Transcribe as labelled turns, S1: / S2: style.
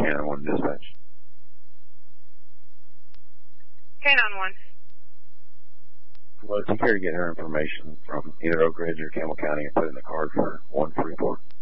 S1: Cannon 1 dispatch.
S2: Cannon 1.
S1: Well, if you care to get her information from either Oak Ridge or Campbell County and put in the card for 134.